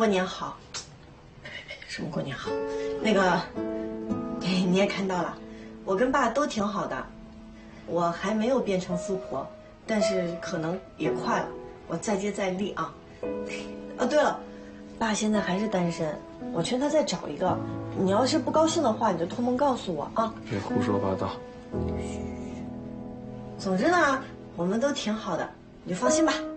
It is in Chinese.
过年好。什么过年好？那个，你也看到了，我跟爸都挺好的，我还没有变成苏婆，但是可能也快了，我再接再厉啊。哦，对了，爸现在还是单身，我劝他再找一个。你要是不高兴的话，你就托梦告诉我啊。 别胡说八道。 总之呢，我们都挺好的，你就放心吧。